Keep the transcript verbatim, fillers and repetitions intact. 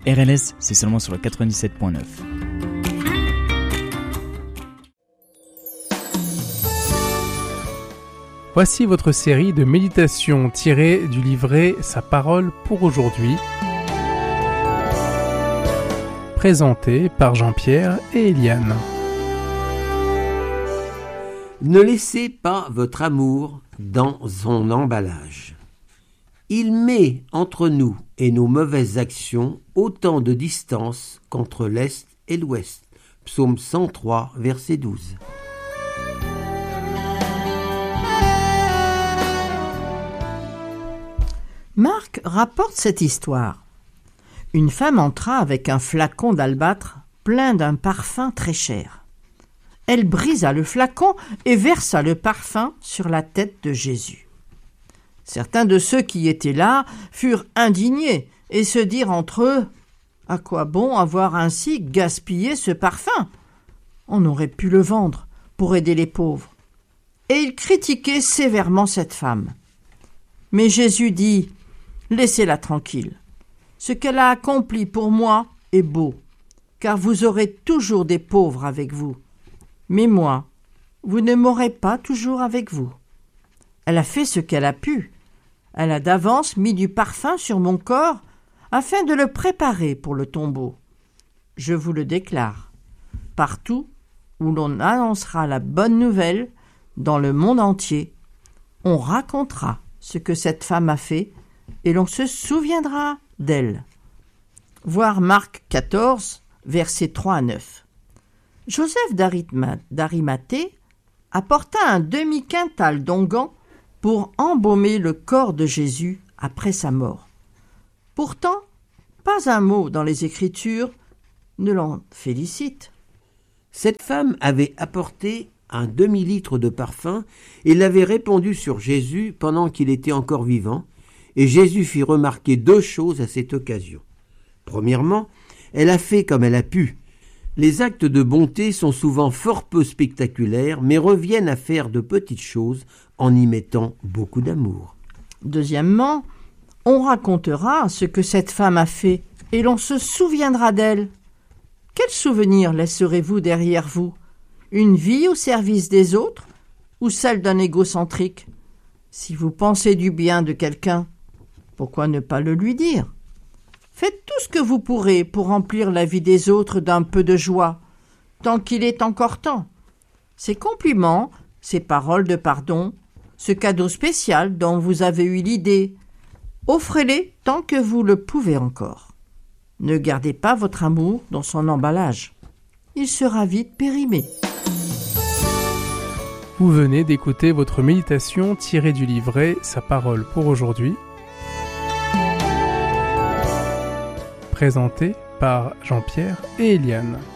R L S, c'est seulement sur le quatre-vingt-dix-sept point neuf. Voici votre série de méditations tirées du livret Sa parole pour aujourd'hui, présentée par Jean-Pierre et Eliane. Ne laissez pas votre amour dans son emballage. Il met entre nous et nos mauvaises actions autant de distance qu'entre l'Est et l'Ouest. Psaume cent trois, verset douze. Marc rapporte cette histoire. Une femme entra avec un flacon d'albâtre plein d'un parfum très cher. Elle brisa le flacon et versa le parfum sur la tête de Jésus. Certains de ceux qui étaient là furent indignés et se dirent entre eux « À quoi bon avoir ainsi gaspillé ce parfum ? On aurait pu le vendre pour aider les pauvres. » Et ils critiquaient sévèrement cette femme. Mais Jésus dit « Laissez-la tranquille. Ce qu'elle a accompli pour moi est beau, car vous aurez toujours des pauvres avec vous. Mais moi, vous ne m'aurez pas toujours avec vous. Elle a fait ce qu'elle a pu. Elle a d'avance mis du parfum sur mon corps afin de le préparer pour le tombeau. Je vous le déclare, partout où l'on annoncera la bonne nouvelle, dans le monde entier, on racontera ce que cette femme a fait et l'on se souviendra d'elle. » Voir Marc quatorze, versets trois à neuf. Joseph d'Arimathée apporta un demi-quintal d'onguents pour embaumer le corps de Jésus après sa mort. Pourtant, pas un mot dans les Écritures ne l'en félicite. Cette femme avait apporté un demi-litre de parfum et l'avait répandu sur Jésus pendant qu'il était encore vivant, et Jésus fit remarquer deux choses à cette occasion. Premièrement, elle a fait comme elle a pu. Les actes de bonté sont souvent fort peu spectaculaires, mais reviennent à faire de petites choses en y mettant beaucoup d'amour. Deuxièmement, on racontera ce que cette femme a fait et l'on se souviendra d'elle. Quel souvenir laisserez-vous derrière vous ? Une vie au service des autres ou celle d'un égocentrique ? Si vous pensez du bien de quelqu'un, pourquoi ne pas le lui dire ? Faites tout ce que vous pourrez pour remplir la vie des autres d'un peu de joie, tant qu'il est encore temps. Ces compliments, ces paroles de pardon, ce cadeau spécial dont vous avez eu l'idée, offrez-les tant que vous le pouvez encore. Ne gardez pas votre amour dans son emballage. Il sera vite périmé. Vous venez d'écouter votre méditation tirée du livret Sa parole pour aujourd'hui, présenté par Jean-Pierre et Eliane.